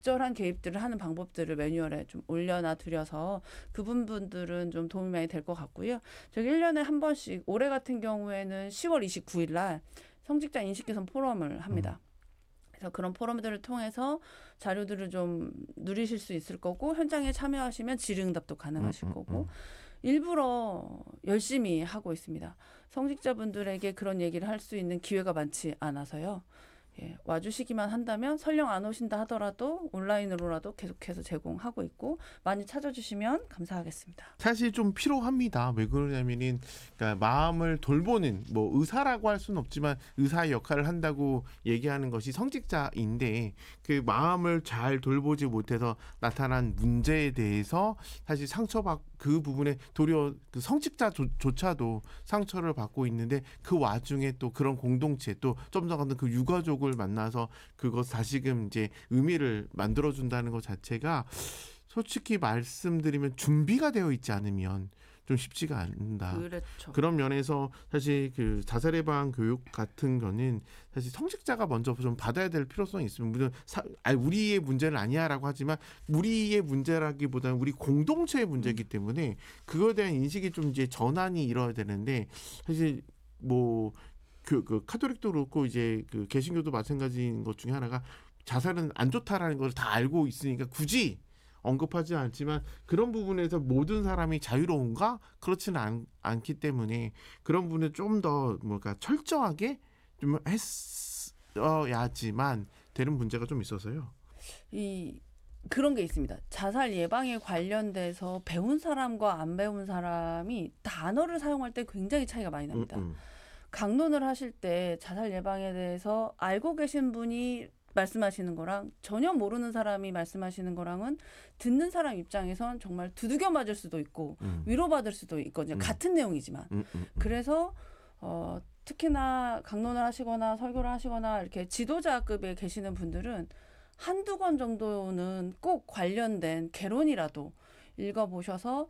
적절한 개입들을 하는 방법들을 매뉴얼에 좀 올려놔 드려서 그 부분들은 좀 도움이 많이 될 것 같고요. 저기 1년에 한 번씩 올해 같은 경우에는 10월 29일 날 성직자 인식 개선 포럼을 합니다. 그래서 그런 포럼들을 통해서 자료들을 좀 누리실 수 있을 거고 현장에 참여하시면 질의응답도 가능하실 거고 일부러 열심히 하고 있습니다. 성직자분들에게 그런 얘기를 할 수 있는 기회가 많지 않아서요. 예, 와주시기만 한다면 설령 안 오신다 하더라도 온라인으로라도 계속해서 제공하고 있고 많이 찾아주시면 감사하겠습니다. 사실 좀 필요합니다. 왜 그러냐면은 그러니까 마음을 돌보는 뭐 의사라고 할 수는 없지만 의사의 역할을 한다고 얘기하는 것이 성직자인데 그 마음을 잘 돌보지 못해서 나타난 문제에 대해서 사실 그 부분에 도리어 그 성직자조차도 상처를 받고 있는데 그 와중에 또 그런 공동체 또 좀 더 가는 그 유가족을 만나서 그것 다시금 이제 의미를 만들어준다는 것 자체가 솔직히 말씀드리면 준비가 되어 있지 않으면 좀 쉽지가 않는다. 그렇죠. 그런 면에서 사실 그 자살 예방 교육 같은 거는 사실 성직자가 먼저 좀 받아야 될 필요성이 있습니다. 물론 우리의 문제는 아니야라고 하지만 우리의 문제라기보다는 우리 공동체의 문제이기 때문에 그거에 대한 인식이 좀 이제 전환이 이루어야 되는데 사실 뭐 그 카톨릭도 그렇고 이제 그 개신교도 마찬가지인 것 중에 하나가 자살은 안 좋다라는 걸 다 알고 있으니까 굳이 언급하지 않지만 그런 부분에서 모든 사람이 자유로운가? 그렇지는 않기 때문에 그런 부분에 좀 더 뭔가 철저하게 좀 했어야지만 되는 문제가 좀 있어서요. 그런 게 있습니다. 자살 예방에 관련돼서 배운 사람과 안 배운 사람이 단어를 사용할 때 굉장히 차이가 많이 납니다. 강론을 하실 때 자살 예방에 대해서 알고 계신 분이 말씀하시는 거랑 전혀 모르는 사람이 말씀하시는 거랑은 듣는 사람 입장에선 정말 두들겨 맞을 수도 있고 위로받을 수도 있거든요. 같은 내용이지만. 그래서 특히나 강론을 하시거나 설교를 하시거나 이렇게 지도자급에 계시는 분들은 한두 권 정도는 꼭 관련된 개론이라도 읽어보셔서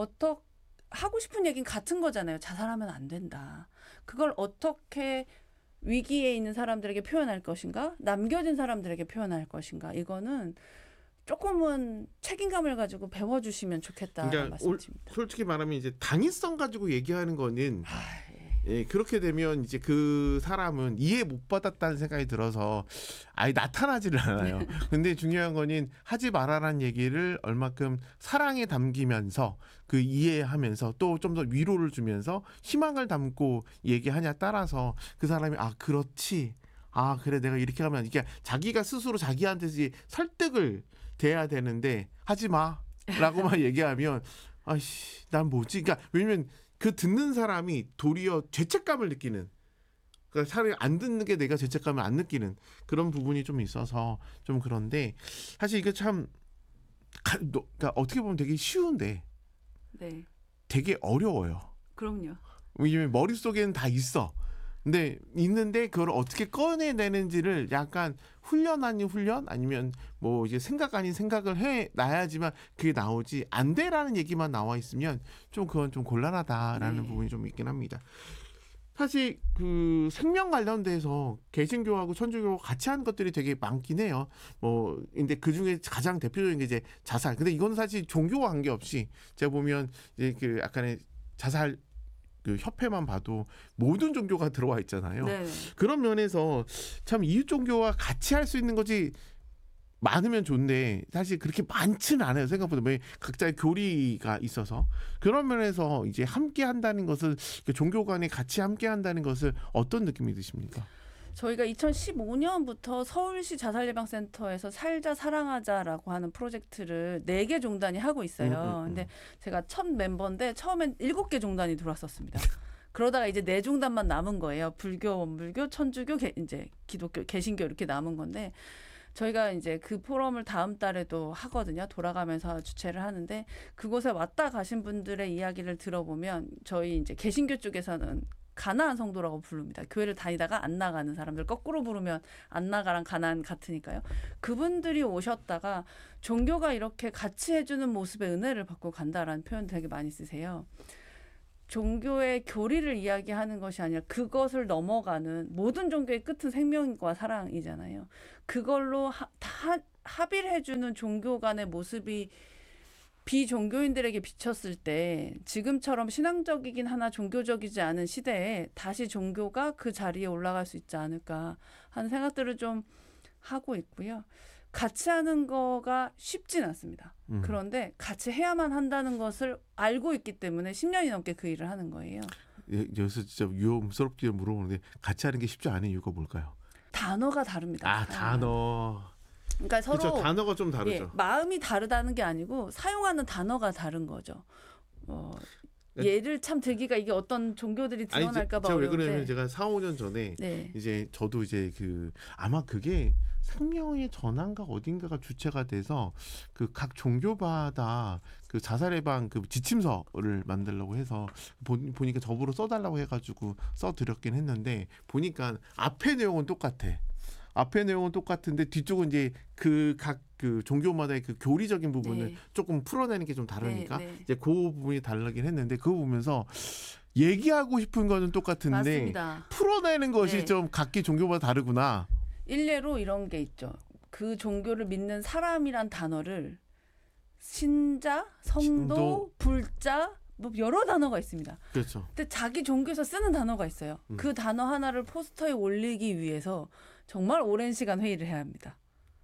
하고 싶은 얘기는 같은 거잖아요. 자살하면 안 된다. 그걸 어떻게 위기에 있는 사람들에게 표현할 것인가? 남겨진 사람들에게 표현할 것인가? 이거는 조금은 책임감을 가지고 배워주시면 좋겠다는 그러니까 말씀드립니다. 솔직히 말하면 이제 당위성 가지고 얘기하는 거는 예, 그렇게 되면 이제 그 사람은 이해 못 받았다는 생각이 들어서 아예 나타나지를 않아요. 근데 중요한 거는 하지 말아라는 얘기를 얼마큼 사랑에 담기면서 그 이해하면서 또 좀 더 위로를 주면서 희망을 담고 얘기하냐 따라서 그 사람이 그렇지. 그래 내가 이렇게 하면 이게 자기가 스스로 자기한테 설득을 돼야 되는데 하지 마라고만 얘기하면 아이씨 난 뭐지? 그러니까 왜냐면 그 듣는 사람이 도리어 죄책감을 느끼는 그러니까 차라리 안 듣는 게 내가 죄책감을 안 느끼는 그런 부분이 좀 있어서 좀 그런데 사실 이게 참 그러니까 어떻게 보면 되게 쉬운데 네. 되게 어려워요. 그럼요. 왜냐면 머릿속에는 다 있어. 근데 있는데 그걸 어떻게 꺼내내는지를 약간 훈련 아닌 훈련 아니면 뭐 이제 생각 아닌 생각을 해 놔야지만 그게 나오지 안 돼라는 얘기만 나와 있으면 좀 그건 좀 곤란하다라는 부분이 좀 있긴 합니다. 사실 그 생명 관련돼서 개신교하고 천주교가 같이 하는 것들이 되게 많긴 해요. 뭐 근데 그 중에 가장 대표적인 게 이제 자살. 근데 이건 사실 종교와 관계없이 제가 보면 이제 그 약간의 자살 그 협회만 봐도 모든 종교가 들어와 있잖아요. 네. 그런 면에서 참 이웃 종교와 같이 할 수 있는 거지 많으면 좋은데 사실 그렇게 많지는 않아요. 생각보다 왜 각자의 교리가 있어서 그런 면에서 이제 함께 한다는 것을 종교 간에 같이 함께 한다는 것을 어떤 느낌이 드십니까? 저희가 2015년부터 서울시 자살예방센터에서 살자 사랑하자라고 하는 프로젝트를 4개 종단이 하고 있어요. 근데 제가 첫 멤버인데 처음엔 7개 종단이 들어왔었습니다. 그러다가 이제 4종단만 남은 거예요. 불교, 원불교, 천주교, 이제 기독교, 개신교 이렇게 남은 건데 저희가 이제 그 포럼을 다음 달에도 하거든요. 돌아가면서 주최를 하는데 그곳에 왔다 가신 분들의 이야기를 들어보면 저희 이제 개신교 쪽에서는 가나안 성도라고 부릅니다. 교회를 다니다가 안 나가는 사람들 거꾸로 부르면 안 나가랑 가나안 같으니까요. 그분들이 오셨다가 종교가 이렇게 같이 해주는 모습의 은혜를 받고 간다라는 표현 되게 많이 쓰세요. 종교의 교리를 이야기하는 것이 아니라 그것을 넘어가는 모든 종교의 끝은 생명과 사랑이잖아요. 그걸로 다 합의를 해주는 종교 간의 모습이 비종교인들에게 비쳤을 때 지금처럼 신앙적이긴 하나 종교적이지 않은 시대에 다시 종교가 그 자리에 올라갈 수 있지 않을까 하는 생각들을 좀 하고 있고요. 같이 하는 거가 쉽진 않습니다. 그런데 같이 해야만 한다는 것을 알고 있기 때문에 10년이 넘게 그 일을 하는 거예요. 여기서 진짜 위험스럽게 물어보는데 같이 하는 게 쉽지 않은 이유가 뭘까요? 단어가 다릅니다. 단어. 그러니까 서로 그렇죠. 단어가 좀 다르죠. 예, 마음이 다르다는 게 아니고 사용하는 단어가 다른 거죠. 예를 참 들기가 이게 어떤 종교들이 드러날까 봐 제가 왜 어려운데. 그러냐면 제가 4, 5년 전에 네. 이제 저도 이제 아마 그게 생명의 전환가 어딘가가 주체가 돼서 그 각 종교마다 그 자살 예방 그 지침서를 만들려고 해서 보니까 저보러 써달라고 해가지고 써드렸긴 했는데 보니까 앞에 내용은 똑같아. 앞에 내용은 똑같은데 뒤쪽은 이제 그 각 그 종교마다의 그 교리적인 부분을 네. 조금 풀어내는 게 좀 다르니까 네, 네. 이제 그 부분이 다르긴 했는데 그거 보면서 얘기하고 싶은 거는 똑같은데 맞습니다. 풀어내는 것이 네. 좀 각기 종교마다 다르구나. 일례로 이런 게 있죠. 그 종교를 믿는 사람이란 단어를 신자, 성도, 신도. 불자 뭐 여러 단어가 있습니다. 그렇죠. 근데 자기 종교에서 쓰는 단어가 있어요. 그 단어 하나를 포스터에 올리기 위해서 정말 오랜 시간 회의를 해야 합니다.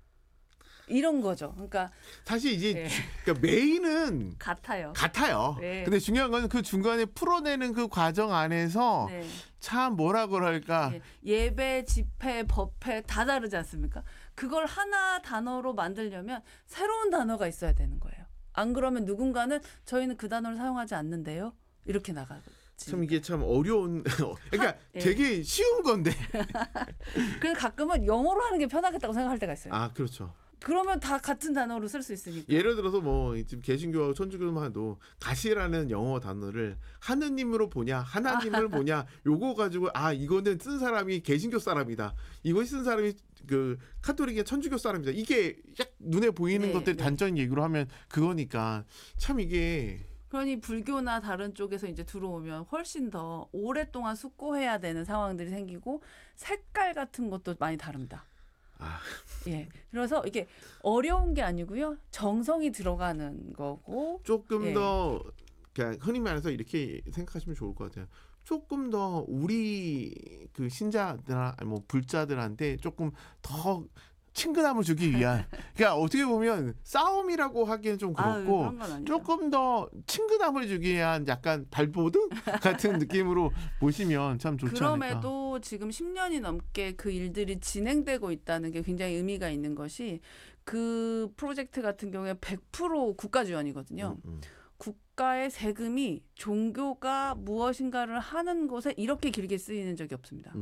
이런 거죠. 그러니까 사실 이제 네. 그러니까 메인은 같아요. 같아요. 네. 근데 중요한 건 그 중간에 풀어내는 그 과정 안에서 네. 참 뭐라 그럴까. 예, 예배, 집회, 법회 다 다르지 않습니까? 그걸 하나 단어로 만들려면 새로운 단어가 있어야 되는 거예요. 안 그러면 누군가는 저희는 그 단어를 사용하지 않는데요. 이렇게 나가지. 참 이게 참 어려운 그러니까 예. 되게 쉬운 건데. 그래서 가끔은 영어로 하는 게 편하겠다고 생각할 때가 있어요. 아, 그렇죠. 그러면 다 같은 단어로 쓸 수 있으니까. 예를 들어서 뭐 지금 개신교하고 천주교만 해도 가시라는 영어 단어를 하느님으로 보냐 하나님을 보냐 요거 가지고 이거는 쓴 사람이 개신교 사람이다. 이거 쓴 사람이 그 카톨릭의 천주교 사람이다. 이게 약 눈에 보이는 네, 것들 네. 단적인 얘기로 하면 그거니까 참 이게 그러니 불교나 다른 쪽에서 이제 들어오면 훨씬 더 오랫동안 숙고해야 되는 상황들이 생기고 색깔 같은 것도 많이 다릅니다. 예. 그래서 이게 어려운 게 아니고요. 정성이 들어가는 거고. 조금 예. 더 그냥 흔히 말해서 이렇게 생각하시면 좋을 것 같아요. 조금 더 우리 그 신자들아 뭐 불자들한테 조금 더 친근함을 주기 위한 그러니까 어떻게 보면 싸움이라고 하기는 좀 그렇고 그런 건 아니죠. 조금 더 친근함을 주기 위한 약간 발버둥 같은 느낌으로 보시면 참 좋지 않을까. 그럼에도 지금 10년이 넘게 그 일들이 진행되고 있다는 게 굉장히 의미가 있는 것이 그 프로젝트 같은 경우에 100% 국가 지원이거든요. 국가의 세금이 종교가 무엇인가를 하는 곳에 이렇게 길게 쓰이는 적이 없습니다.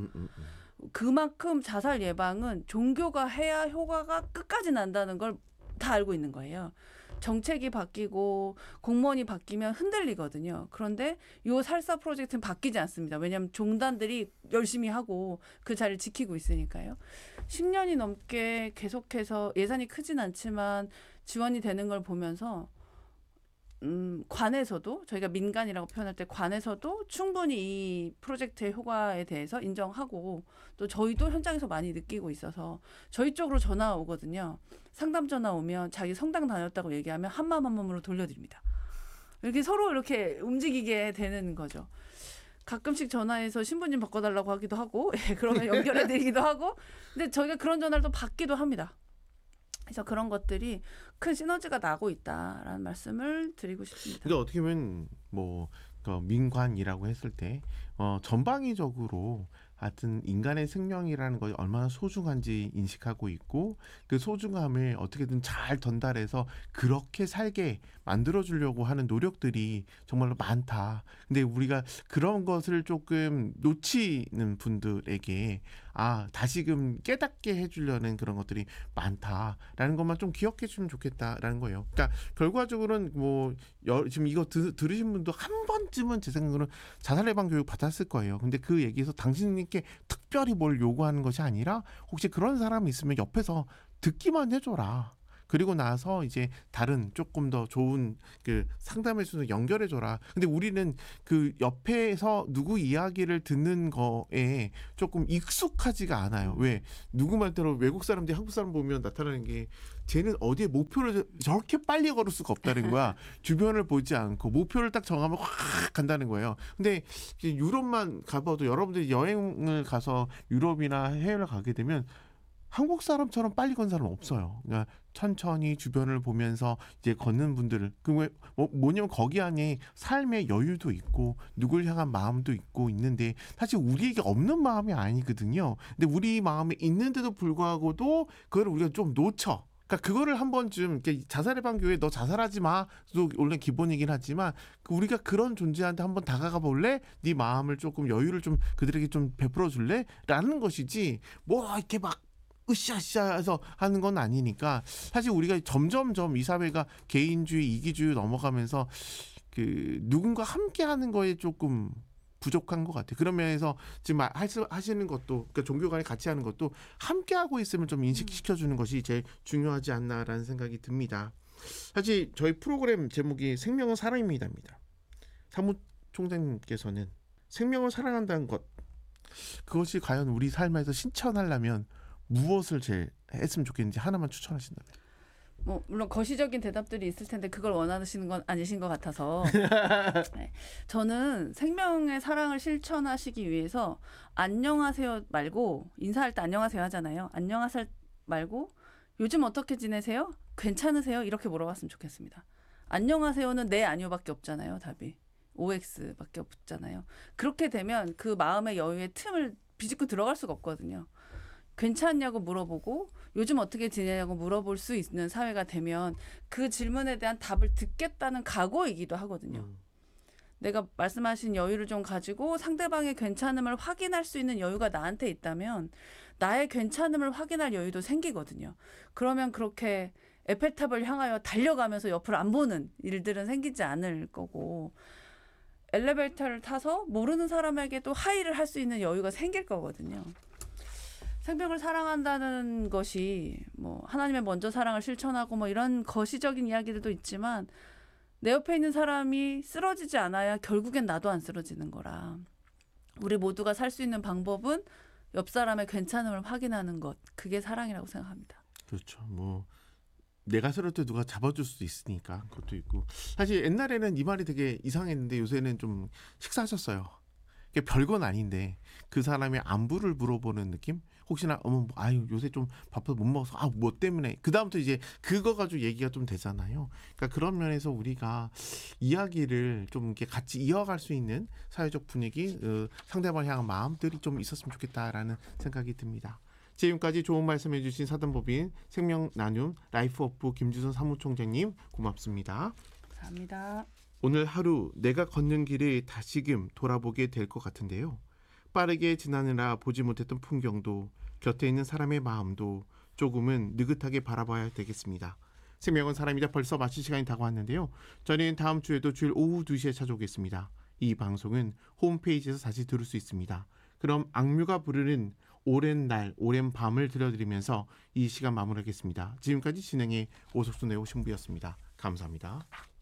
그만큼 자살 예방은 종교가 해야 효과가 끝까지 난다는 걸 다 알고 있는 거예요. 정책이 바뀌고 공무원이 바뀌면 흔들리거든요. 그런데 이 살사 프로젝트는 바뀌지 않습니다. 왜냐하면 종단들이 열심히 하고 그 자리를 지키고 있으니까요. 10년이 넘게 계속해서 예산이 크진 않지만 지원이 되는 걸 보면서 관에서도 저희가 민간이라고 표현할 때 관에서도 충분히 이 프로젝트의 효과에 대해서 인정하고 또 저희도 현장에서 많이 느끼고 있어서 저희 쪽으로 전화 오거든요. 상담 전화 오면 자기 성당 다녔다고 얘기하면 한마음 한마음으로 돌려드립니다. 이렇게 서로 이렇게 움직이게 되는 거죠. 가끔씩 전화해서 신부님 바꿔달라고 하기도 하고 그러면 연결해드리기도 하고 근데 저희가 그런 전화를 또 받기도 합니다. 그래서 그런 것들이 큰 시너지가 나고 있다라는 말씀을 드리고 싶습니다. 그러니까 어떻게 보면 뭐 민관이라고 했을 때 전방위적으로 하여튼 인간의 생명이라는 것이 얼마나 소중한지 인식하고 있고 그 소중함을 어떻게든 잘 전달해서 그렇게 살게 만들어주려고 하는 노력들이 정말로 많다. 근데 우리가 그런 것을 조금 놓치는 분들에게 다시금 깨닫게 해주려는 그런 것들이 많다라는 것만 좀 기억해 주면 좋겠다라는 거예요. 그러니까 결과적으로는 뭐 지금 이거 들으신 분도 한 번쯤은 제 생각으로는 자살 예방 교육 받았을 거예요. 근데 그 얘기에서 당신님께 특별히 뭘 요구하는 것이 아니라 혹시 그런 사람이 있으면 옆에서 듣기만 해줘라. 그리고 나서 이제 다른 조금 더 좋은 그 상담할 수 있는 연결해줘라. 근데 우리는 그 옆에서 누구 이야기를 듣는 거에 조금 익숙하지가 않아요. 왜? 누구 말대로 외국 사람들이 한국 사람 보면 나타나는 게 쟤는 어디에 목표를 저렇게 빨리 걸을 수가 없다는 거야. 주변을 보지 않고 목표를 딱 정하면 확 간다는 거예요. 근데 이제 유럽만 가봐도 여러분들이 여행을 가서 유럽이나 해외를 가게 되면 한국 사람처럼 빨리 건 사람 없어요. 그러니까 천천히 주변을 보면서 이제 걷는 분들을 뭐냐면 거기 안에 삶의 여유도 있고 누굴 향한 마음도 있고 있는데 사실 우리에게 없는 마음이 아니거든요. 근데 우리 마음에 있는데도 불구하고도 그걸 우리가 좀 놓쳐. 그러니까 그거를 한 번쯤 자살의 방 교회 너 자살하지 마도 원래 기본이긴 하지만 우리가 그런 존재한테 한번 다가가 볼래? 네 마음을 조금 여유를 좀 그들에게 좀 베풀어 줄래? 라는 것이지 뭐 이렇게 막 으쌰으쌰해서 하는 건 아니니까 사실 우리가 점점점 이 사회가 개인주의, 이기주의 넘어가면서 그 누군가 함께하는 거에 조금 부족한 것 같아요. 그런 면에서 지금 하시는 것도 그러니까 종교 간에 같이 하는 것도 함께하고 있으면 좀 인식시켜주는 것이 제일 중요하지 않나라는 생각이 듭니다. 사실 저희 프로그램 제목이 생명은 사랑입니다입니다. 사무총장님께서는 생명을 사랑한다는 것 그것이 과연 우리 삶에서 실천하려면 무엇을 제일 했으면 좋겠는지 하나만 추천하신다면. 뭐 물론 거시적인 대답들이 있을 텐데 그걸 원하시는 건 아니신 것 같아서 네. 저는 생명의 사랑을 실천하시기 위해서 안녕하세요 말고 인사할 때 안녕하세요 하잖아요. 안녕하세요 말고 요즘 어떻게 지내세요? 괜찮으세요? 이렇게 물어봤으면 좋겠습니다. 안녕하세요는 네 아니요밖에 없잖아요. 답이 OX밖에 없잖아요. 그렇게 되면 그 마음의 여유의 틈을 비집고 들어갈 수가 없거든요. 괜찮냐고 물어보고 요즘 어떻게 지내냐고 물어볼 수 있는 사회가 되면 그 질문에 대한 답을 듣겠다는 각오이기도 하거든요. 내가 말씀하신 여유를 좀 가지고 상대방의 괜찮음을 확인할 수 있는 여유가 나한테 있다면 나의 괜찮음을 확인할 여유도 생기거든요. 그러면 그렇게 에펠탑을 향하여 달려가면서 옆을 안 보는 일들은 생기지 않을 거고 엘리베이터를 타서 모르는 사람에게도 하이를 할 수 있는 여유가 생길 거거든요. 생명을 사랑한다는 것이 뭐 하나님의 먼저 사랑을 실천하고 뭐 이런 거시적인 이야기들도 있지만 내 옆에 있는 사람이 쓰러지지 않아야 결국엔 나도 안 쓰러지는 거라. 우리 모두가 살 수 있는 방법은 옆 사람의 괜찮음을 확인하는 것. 그게 사랑이라고 생각합니다. 그렇죠. 뭐 내가 쓰러질 때 누가 잡아줄 수도 있으니까 그것도 있고. 사실 옛날에는 이 말이 되게 이상했는데 요새는 좀 식사하셨어요. 이게 별건 아닌데 그 사람의 안부를 물어보는 느낌? 혹시나 아유 요새 좀 바빠서 못 먹어서 뭐 때문에 그 다음부터 이제 그거 가지고 얘기가 좀 되잖아요. 그러니까 그런 면에서 우리가 이야기를 좀 이렇게 같이 이어갈 수 있는 사회적 분위기, 상대방을 향한 마음들이 좀 있었으면 좋겠다라는 생각이 듭니다. 지금까지 좋은 말씀해주신 사단법인 생명나눔 라이프오프 김주선 사무총장님 고맙습니다. 감사합니다. 오늘 하루 내가 걷는 길을 다시금 돌아보게 될 것 같은데요. 빠르게 지나느라 보지 못했던 풍경도 곁에 있는 사람의 마음도 조금은 느긋하게 바라봐야 되겠습니다. 생명은 사람이다. 벌써 마칠 시간이 다가왔는데요. 저는 다음 주에도 주일 오후 2시에 찾아오겠습니다. 이 방송은 홈페이지에서 다시 들을 수 있습니다. 그럼 악뮤가 부르는 오랜 날, 오랜 밤을 들려드리면서 이 시간 마무리하겠습니다. 지금까지 진행의 오석순 네오신부였습니다. 감사합니다.